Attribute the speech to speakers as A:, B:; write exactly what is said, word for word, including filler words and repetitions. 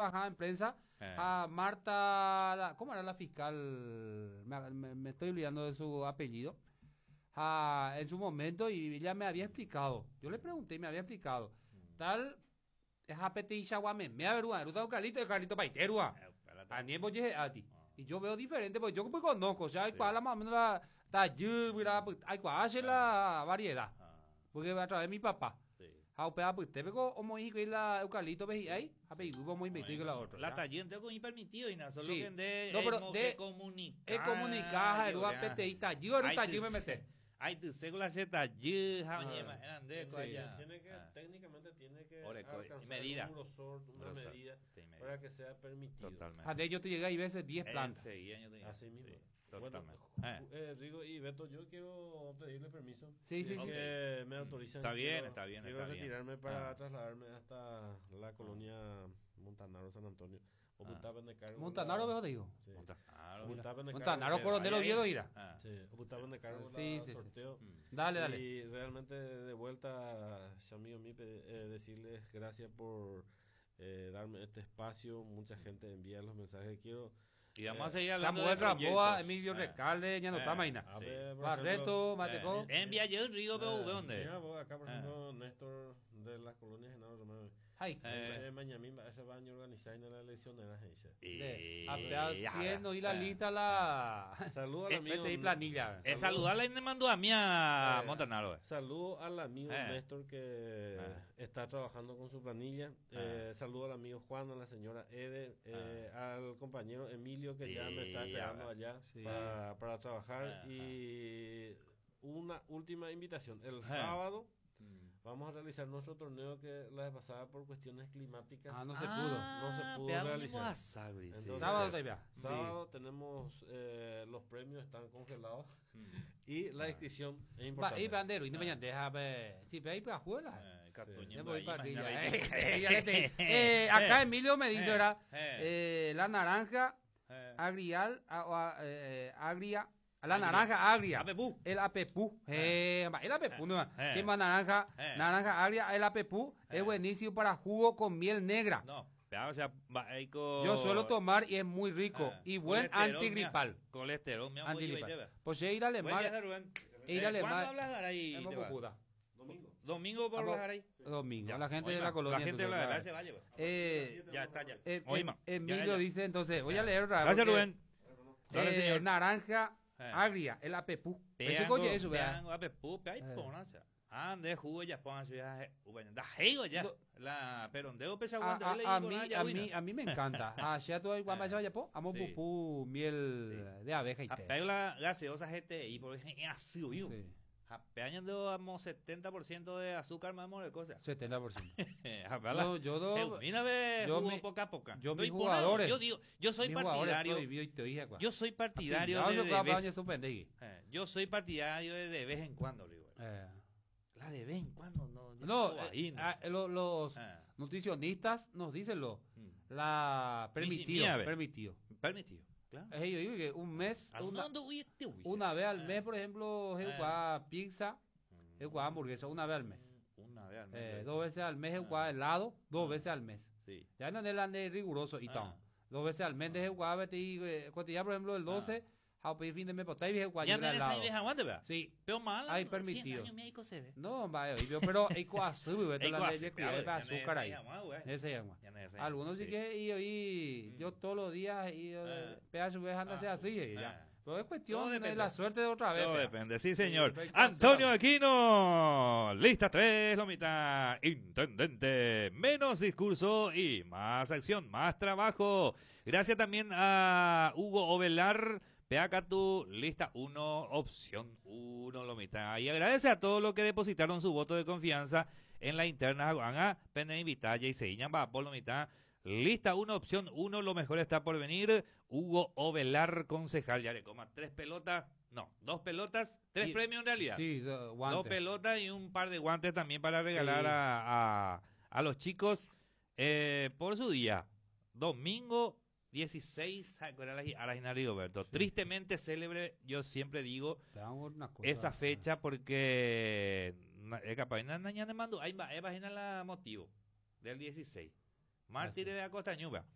A: trabajaba en prensa,
B: Eh.
A: a Marta, la- ¿cómo era la fiscal? Me, me- me estoy olvidando de su apellido. Ah, en su momento, y ella me había explicado. Yo le pregunté y me había explicado. Tal, es a Pete y Chaguame, me averua, eruta o Carlito, es Carlito Paiterua. A niempo llegué a ti. Y yo veo diferente, porque yo pues conozco, o sea, hay
B: Sí.
A: cual la más o menos la, tallú, mira, pues, hay cual hace la variedad.
B: Ah,
A: Porque a través de mi papá.
B: sí.
A: Ah, pues, pues, te pego como hijo y la eucalipto, ves ahí, a ver, como invito y la otra.
B: La tallén tengo que permitido y nada, solo
A: Sí.
B: que de
A: No, pero
B: no,
A: de-
B: que comunicar.
A: Es comunicar,
B: yo,
A: eruda
B: ya.
A: Pete y tallú, ahorita
B: Ay,
A: tallú me
B: te-
A: mete.
B: Ay, tu segula se tallú,
A: Ah,
B: jañema, eran de
A: sí.
B: cuaya.
C: Tiene que,
B: Ah,
C: técnicamente tiene que
B: Ore, co-
C: alcanzar
B: medida.
C: un grosor, una
B: grosor,
C: medida
B: sí, medida.
C: para que sea permitido.
B: Totalmente.
A: Ah, de ellos te llegué y veces diez plantas.
B: Enseguida yo te digo.
C: Así mismo.
B: Sí,
C: Bueno,
B: totalmente.
C: ju-
B: Eh,
C: eh, Rigo y Beto, yo quiero pedirle permiso.
A: Sí, sí,
C: Si es
A: sí.
C: que me autorizan.
B: Está bien,
C: quiero-
B: está bien,
C: Quiero
B: está bien.
C: retirarme para
B: Ah.
C: trasladarme hasta la colonia Montanaro, San Antonio. O
B: Ah.
C: Montaban de cargo.
A: Montanaro, veo, te digo.
C: Sí.
B: Montanaro.
C: Montaban de
A: Montanaro,
C: cargo,
A: Coronel
B: vaya
A: Oviedo,
B: ahí.
A: irá.
B: Ah,
C: Sí, Montaban de cargo
A: Sí,
C: la
A: sí, sí.
C: sorteo.
B: mm.
A: Dale, dale.
C: Y realmente de vuelta, amigo mío, eh, decirles gracias por eh, darme este espacio. Mucha gente envía los mensajes. Quiero.
B: Y vamos a seguir hablando
A: Samuel
B: de
A: Ramboa,
B: proyectos.
A: Emilio
B: Ah.
A: Recalde, ya no
B: Eh.
A: está Maina.
C: A
B: Sí.
C: ver, por
A: Barreto,
C: ejemplo,
A: Mateco.
B: Eh, envía yo el Rigo P V,
C: eh,
B: ¿dónde?
C: Mira, vos, acá por
B: Ah.
C: ejemplo, Néstor de las colonias Genaro Romero.
A: Ay,
B: Eh.
C: Ese mañana ese baño organizado en la elección era ese.
A: de-
B: Y-
A: haciendo y la
B: Eh.
A: lista la.
C: Saludo al
B: Eh,
C: amigo.
A: Vete y planilla.
B: Eh, saludarla y me mandó a mí a
C: Eh,
B: Montanaro. eh.
C: Saludo al amigo
B: Eh.
C: Néstor que
B: Eh.
C: está trabajando con su planilla. Eh, saludo al amigo Juan, a la señora Ede, eh, al compañero Emilio que ya me está
B: Sí,
C: esperando
B: ya.
C: allá
A: Sí.
C: para, para trabajar.
B: Ajá.
C: Y una última invitación. El
B: Ajá.
C: sábado
B: Mm.
C: vamos a realizar nuestro torneo que la vez pasada por cuestiones climáticas.
A: Ah, no se pudo.
C: No se pudo
B: veamos
C: realizar.
B: a Sagri, sí.
C: Entonces,
A: Sábado te vea.
C: Sábado tenemos eh, los premios están congelados
B: Mm.
C: y la
B: Ah.
C: inscripción es
A: Va,
C: importante.
A: y bandero, independiente, deja ver. Sí, pero ahí para juela.
B: Eh, Catuño,
A: Ya voy
B: ahí,
A: para ti,
B: imagínate
A: ya.
B: ahí.
A: Eh, ya le te- eh, acá Emilio me dice,
B: Eh,
A: ¿verdad?
B: eh.
A: Eh, la naranja
B: Eh.
A: agrial, a- o a- eh, agria, la naranja agria.
B: Apepú.
A: El apepú. Eh, el apepú, no.
B: Eh.
A: Sí, más naranja,
B: Eh.
A: naranja agria, el apepú
B: Eh.
A: es buenísimo para jugo con miel negra.
B: No, vea, o sea, va ahí con...
A: Yo suelo tomar y es muy rico
B: Ah,
A: y buen
B: colesterol,
A: antigripal.
B: mira, Colesterol, mi amor,
A: Antigripal. Pues ya ir a
B: Buen
A: alemán.
B: viaje, Rubén.
A: Ir
B: Eh,
A: a alemán.
B: ¿Cuándo hablas ahí?
A: Hemos
B: te vas?
A: Buda.
C: Domingo.
B: Domingo por
A: Vamos.
B: hablar ahí.
A: Domingo.
B: Ya,
A: La gente de
B: oíma,
A: la colonia.
B: La gente de la
A: entonces,
B: verdad se vaya.
A: Eh,
B: Ya está, ya.
A: eh,
B: Oíma.
A: eh, Emilio
B: Ya, ya.
A: dice entonces, voy a leer otra vez.
B: Gracias,
A: porque,
B: Rubén. Dale,
A: eh,
B: señor.
A: naranja
B: Eh.
A: agria, el apepú. Ese
B: Peango,
A: coche eso, vea.
B: peango, apepú, pe, ahí
A: Eh.
B: pónganse. Ande jugo ya pónganse ya. Bueno, da heigo ya.
A: No.
B: La perondeo pesa
A: A,
B: aguante.
A: a-
B: le
A: a
B: digo,
A: mí,
B: nada, ya
A: a,
B: buena.
A: mí, a mí me encanta. Ah, ya todo igual más vaya po. Amo
B: Sí.
A: pupú, miel
B: Sí.
A: de abeja y té.
B: Apego la gaseosa G T I porque es así, viu.
A: Sí,
B: Apeando amo setenta por ciento de azúcar, más amor de cosas.
A: setenta por ciento.
B: Apela.
A: No, yo do-
B: Mira, ve,
A: yo
B: jugo
A: mi-
B: poco a poco.
A: yo
B: No
A: mis
B: impongo,
A: jugadores-
B: Yo digo, yo soy
A: Mis jugadores
B: partidario.
A: prohibido y te dije, cuá.
B: Yo soy partidario
A: Afiliado,
B: de,
A: yo
B: de
A: cada
B: vez,
A: año suspendí.
B: eh, yo soy partidario de de vez en cuando, digo.
A: Eh,
B: La de vez en cuando no. ya
A: No,
B: estuvo
A: eh,
B: ahí, ¿no?
A: ah, lo- los
B: Ah,
A: nutricionistas nos dicen lo.
B: mm.
A: La permitido,
B: mía, ve.
A: permitido.
B: Permitido. Claro.
A: Es yo digo que un mes,
B: Al
A: una,
B: mundo, uy, este, uy,
A: una vez al
B: ah,
A: mes, por ejemplo, es
B: Ah.
A: jugar pizza,
B: mm,
A: es jugar hamburguesa, una vez al mes.
B: Una vez al mes.
A: Eh,
B: eh.
A: dos veces al mes es
B: Ah.
A: jugar helado, dos
B: Ah.
A: veces al mes.
B: Sí.
A: Ya no es el ande riguroso y
B: Ah.
A: tal. Dos veces al mes es jugar, vete y eh, cuando ya, por ejemplo, el doce, a pedir fin de mes, pues ahí es jugar
B: Ya
A: helado.
B: tenés ahí vieja aguante, ¿verdad?
A: Sí.
B: Pero mal.
A: Ahí
B: no,
A: permitido.
B: cien años médico se ve.
A: No, vaya, yo, pero hay cosas, vete
B: Ey,
A: la
B: guas,
A: de
B: pero,
A: cuidar
B: ya
A: de
B: no es
A: azúcar ahí.
B: esa llamada, güey.
A: Ese es agua.
B: Ya no es esa
A: Algunos sí
B: llamada,
A: que y, y
B: Mm.
A: yo todos los días y
B: Ah.
A: eh, pedazo de andarse
B: Ah.
A: así y
B: Ah.
A: ya. Pero es
B: Todo
A: cuestión de
B: depende.
A: la suerte de otra vez.
B: Todo
A: pea.
B: depende, sí, señor.
A: Sí,
B: Antonio Aquino, lista tres, Lomita. Intendente, menos discurso y más acción, más trabajo. Gracias también a Hugo Ovelar. Peacatu, lista uno, opción uno, Lomita. Y agradece a todos los que depositaron su voto de confianza en la interna. Hagan pena invitar y se iñan va por Lomita. Lista uno, opción uno, lo mejor está por venir. Hugo Ovelar, concejal. Ya le coma tres pelotas. No, dos pelotas, tres
A: Sí.
B: premios en realidad.
A: Sí, do-
B: Dos
A: guante.
B: pelotas y un par de guantes también para regalar
A: Sí.
B: a, a, a los chicos eh, por su día. Domingo dieciséis, ay, ¿cuál era la- a la Gina Rigoberto. Tristemente célebre, yo siempre digo,
A: Te damos una cosa.
B: esa fecha porque na- es capaz na mañana mando ahí va, ahí va a la motivo del dieciséis. Mártires de Acosta Ñuba.